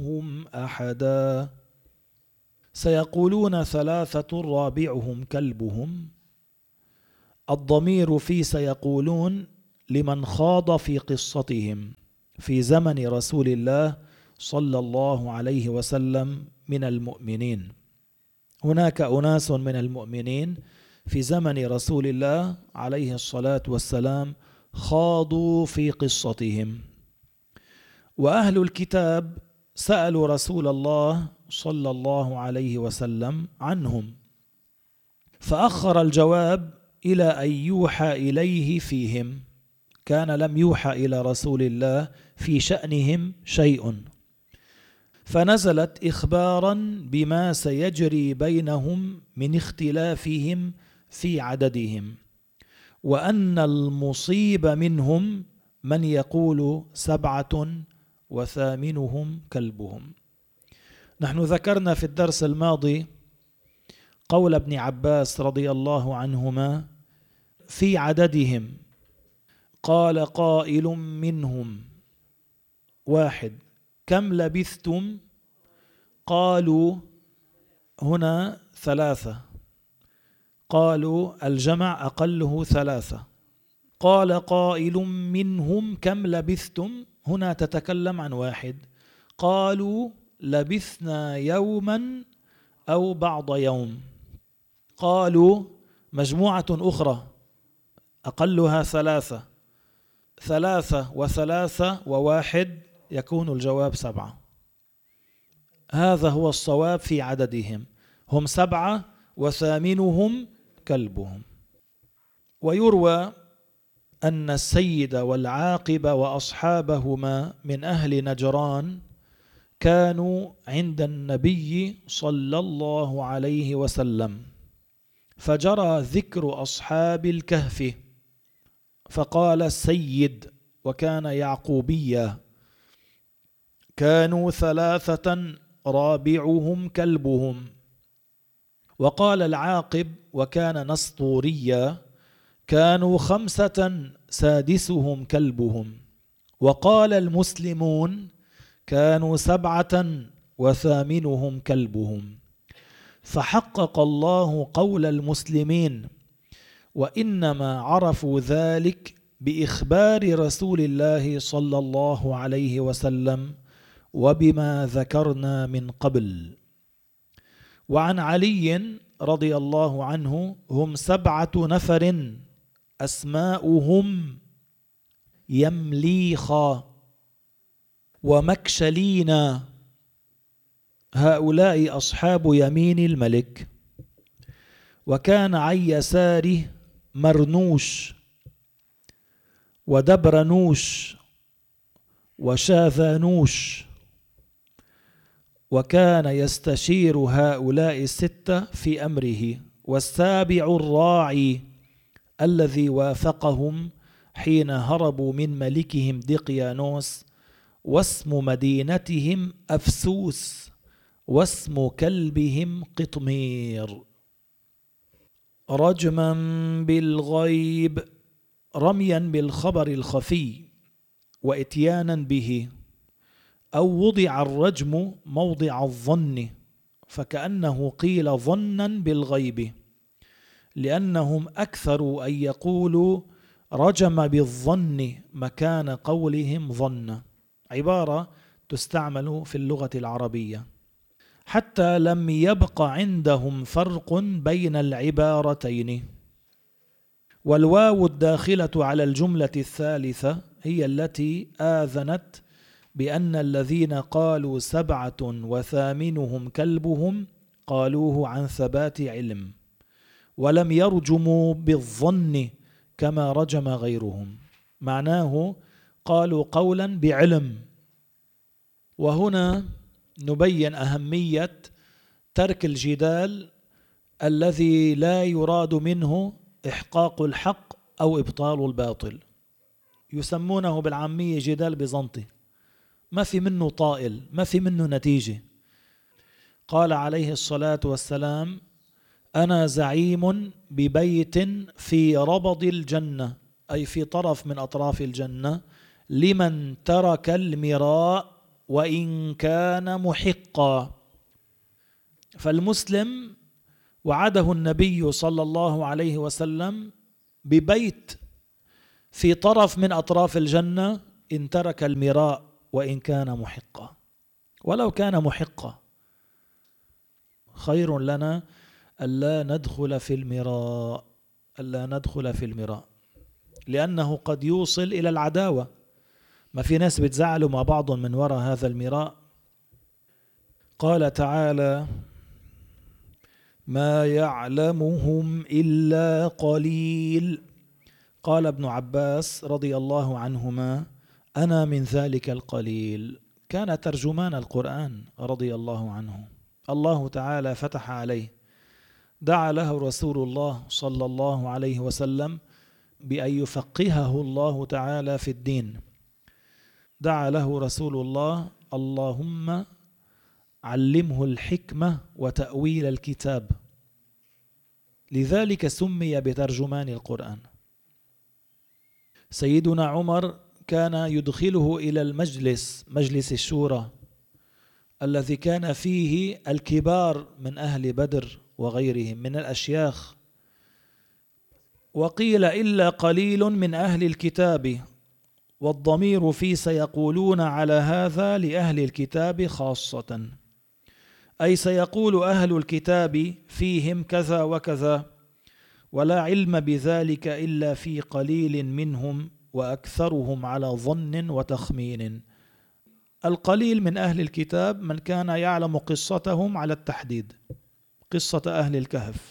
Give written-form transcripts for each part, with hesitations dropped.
منهم أحدا. سيقولون ثلاثة رابعهم كلبهم. الضمير في سيقولون لمن خاض في قصتهم في زمن رسول الله صلى الله عليه وسلم من المؤمنين. هناك أناس من المؤمنين في زمن رسول الله عليه الصلاة والسلام خاضوا في قصتهم، وأهل الكتاب سألوا رسول الله صلى الله عليه وسلم عنهم، فأخر الجواب إلى أن يوحى إليه فيهم. كان لم يوحى إلى رسول الله في شأنهم شيء، فنزلت إخبارا بما سيجري بينهم من اختلافهم في عددهم، وأن المصيب منهم من يقول 7 وثامنهم كلبهم. نحن ذكرنا في الدرس الماضي قول ابن عباس رضي الله عنهما في عددهم. قال قائل منهم: 1 كم لبثتم؟ قالوا هنا 3. قالوا الجمع أقله 3. قال قائل منهم كم لبثتم؟ هنا تتكلم عن 1. قالوا لبثنا يوما أو بعض يوم. قالوا مجموعة أخرى أقلها 3. 3 و3 و1 يكون الجواب 7. هذا هو الصواب في عددهم، هم 7 وثامنهم كلبهم. ويروى أن السيد والعاقب وأصحابهما من أهل نجران كانوا عند النبي صلى الله عليه وسلم، فجرى ذكر أصحاب الكهف، فقال السيد وكان يعقوبيا: كانوا 3 رابعهم كلبهم. وقال العاقب وكان نسطوريا: كانوا 5 سادسهم كلبهم. وقال المسلمون: كانوا 7 وثامنهم كلبهم. فحقق الله قول المسلمين، وإنما عرفوا ذلك بإخبار رسول الله صلى الله عليه وسلم وبما ذكرنا من قبل. وعن علي رضي الله عنه: هم 7 نفر أسماؤهم يمليخا ومكشلينا، هؤلاء أصحاب يمين الملك. وكان عن يساره مرنوش ودبرنوش وشاذانوش، وكان يستشير هؤلاء 6 في أمره. والسابع الراعي الذي وافقهم حين هربوا من ملكهم دقيانوس، واسم مدينتهم أفسوس، واسم كلبهم قطمير. رجما بالغيب، رميا بالخبر الخفي وإتيانا به، أو وضع الرجم موضع الظن، فكأنه قيل ظنا بالغيب، لأنهم أكثروا أن يقولوا رجم بالظن مكان قولهم ظن، عبارة تستعمل في اللغة العربية، حتى لم يبق عندهم فرق بين العبارتين. والواو الداخلة على الجملة الثالثة هي التي آذنت بأن الذين قالوا 7 وثامنهم كلبهم قالوه عن ثبات علم، ولم يرجموا بالظن كما رجم غيرهم، معناه قالوا قولا بعلم. وهنا نبين أهمية ترك الجدال الذي لا يراد منه إحقاق الحق أو إبطال الباطل، يسمونه بالعامية جدال بزنطي، ما في منه طائل، ما في منه نتيجة. قال عليه الصلاة والسلام: أنا زعيم ببيت في ربض الجنة، أي في طرف من أطراف الجنة، لمن ترك المراء وإن كان محقا. فالمسلم وعده النبي صلى الله عليه وسلم ببيت في طرف من أطراف الجنة إن ترك المراء وإن كان محقا. ولو كان محقا خير لنا ألا ندخل في المراء، ألا ندخل في المراء، لأنه قد يوصل إلى العداوة. ما في ناس بتزعلوا مع بعض من وراء هذا المراء. قال تعالى: ما يعلمهم إلا قليل. قال ابن عباس رضي الله عنهما: أنا من ذلك القليل. كان ترجمان القرآن رضي الله عنه، الله تعالى فتح عليه، دعا له رسول الله صلى الله عليه وسلم بأن يفقهه الله تعالى في الدين. دعا له رسول الله: اللهم علمه الحكمة وتأويل الكتاب. لذلك سمي بترجمان القرآن. سيدنا عمر كان يدخله إلى المجلس، مجلس الشورى، الذي كان فيه الكبار من أهل بدر وغيرهم من الأشياخ، وقيل إلا قليل من أهل الكتاب، والضمير في سيقولون على هذا لأهل الكتاب خاصة، أي سيقول أهل الكتاب فيهم كذا وكذا، ولا علم بذلك إلا في قليل منهم، وأكثرهم على ظن وتخمين. القليل من أهل الكتاب من كان يعلم قصتهم على التحديد، قصة أهل الكهف.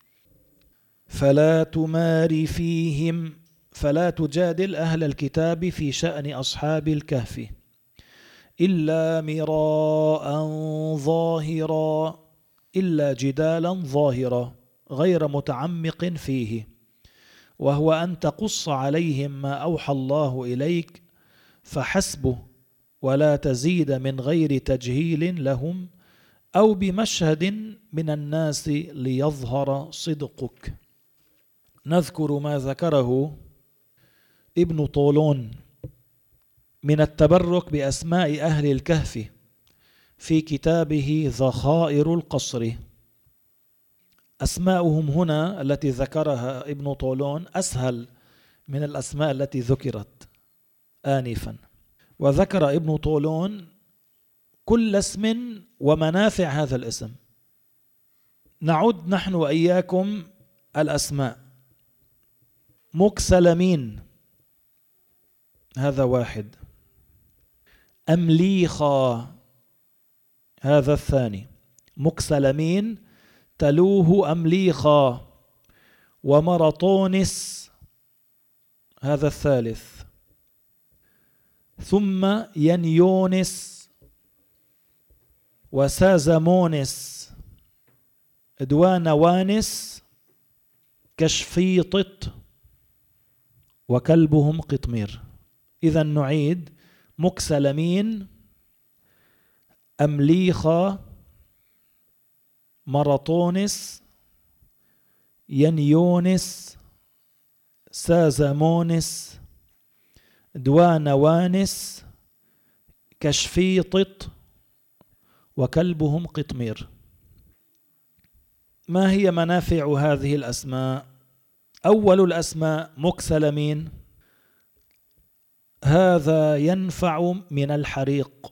فلا تمار فيهم، فلا تجادل أهل الكتاب في شأن أصحاب الكهف إلا مراء ظاهرا، إلا جدالا ظاهرا غير متعمق فيه، وهو أن تقص عليهم ما أوحى الله إليك فحسبه، ولا تزيد من غير تجهيل لهم أو بمشهد من الناس ليظهر صدقك. نذكر ما ذكره ابن طولون من التبرك بأسماء أهل الكهف في كتابه ذخائر القصر. أسماؤهم هنا التي ذكرها ابن طولون أسهل من الأسماء التي ذكرت آنفا. وذكر ابن طولون كل اسم ومنافع هذا الاسم. نعد نحن وإياكم الأسماء. مكسلمين هذا واحد، أمليخا هذا الثاني، مكسلمين تلوه أمليخا، ومرطونس هذا الثالث، ثم ينيونس وسازمونس، دوانوانس، كشفيطت، وكلبهم قطمير. إذا نعيد: مكسلمين، أمليخا، مرطونس، ينيونس، سازمونس، دوانوانس، كشفيطت، وكلبهم قطمير. ما هي منافع هذه الأسماء؟ أول الأسماء مكسلمين، هذا ينفع من الحريق،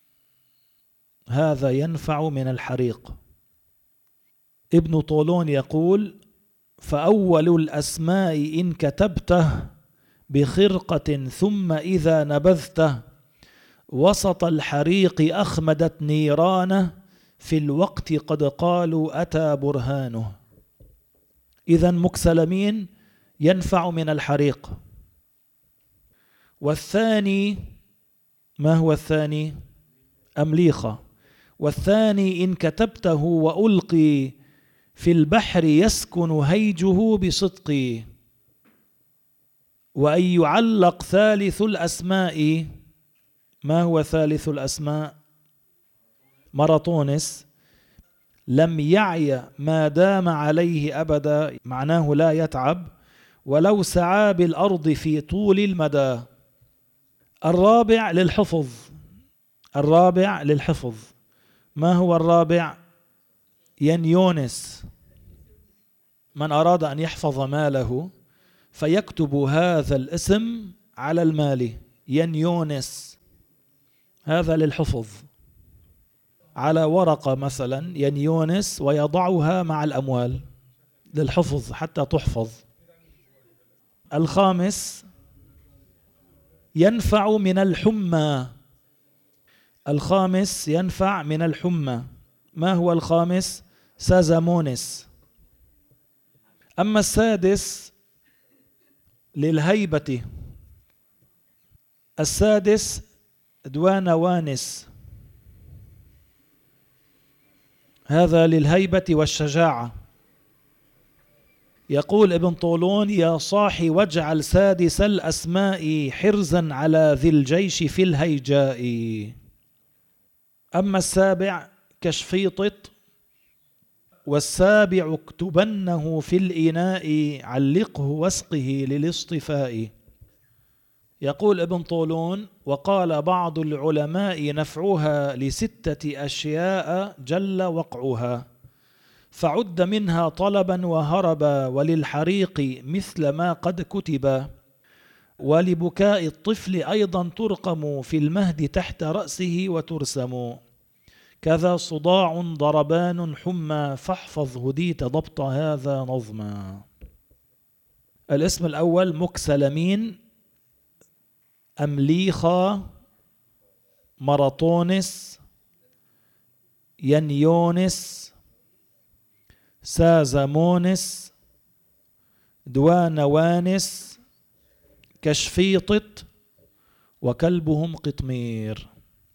هذا ينفع من الحريق. ابن طولون يقول: فأول الأسماء إن كتبته بخرقة ثم إذا نبذته وسط الحريق أخمدت نيرانه في الوقت قد قالوا أتى برهانه. إذا مكسلمين ينفع من الحريق. والثاني، ما هو الثاني؟ أمليخة. والثاني إن كتبته وألقي في البحر يسكن هيجه بصدقي. وأن يعلق ثالث الأسماء، ما هو ثالث الأسماء؟ مرطونس، لم يعي ما دام عليه أبدا، معناه لا يتعب ولو سعى بالأرض في طول المدى. الرابع للحفظ، الرابع للحفظ. ما هو الرابع؟ ينيونس. من أراد أن يحفظ ماله فيكتب هذا الاسم على المال، ينيونس، هذا للحفظ، على ورقة مثلا ينيونس، ويضعها مع الأموال للحفظ حتى تحفظ. الخامس ينفع من الحمى. الخامس ينفع من الحمى. ما هو الخامس؟ سازامونس. أما السادس للهيبة. السادس دوانوانس، هذا للهيبة والشجاعة. يقول ابن طولون: يا صاحي واجعل سادس الأسماء حرزا على ذي الجيش في الهيجاء. أما السابع كشفيطط. والسابع اكتبنه في الإناء علقه واسقه للاصطفاء. يقول ابن طولون: وقال بعض العلماء نفعها ل6 أشياء جل وقعها، فعد منها طلبا وهربا، وللحريق مثل ما قد كتب، ولبكاء الطفل أيضا ترقم في المهد تحت رأسه وترسم، كذا صداع ضربان حمى، فاحفظ هديت ضبط هذا نظما. الاسم الأول مكسلمين، أمليخا، مرطونس، ينيونس، سازامونس، دوانوانس، كشفيطط، وكلبهم قطمير.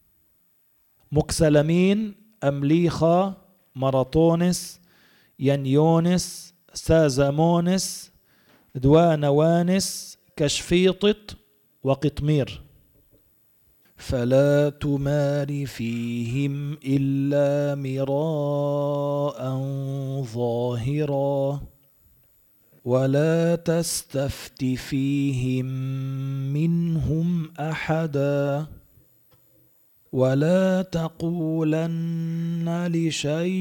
مكسلمين، أمليخا، مرطونس، ينيونس، سازامونس، دوانوانس، كشفيطط، وقطمير. فلا تمار فيهم إلا مراء ظاهرا، ولا تستفت فيهم منهم أحدا، ولا تقولن لشيء